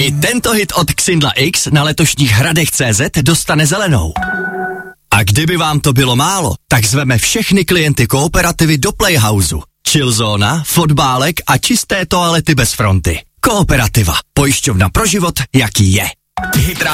I tento hit od Xindla X na letošních Hradech.cz dostane zelenou. A kdyby vám to bylo málo, tak zveme všechny klienty Kooperativy do Playhouseu. Chillzóna, fotbálek a čisté toalety bez fronty. Kooperativa. Pojišťovna pro život, jaký je. Hit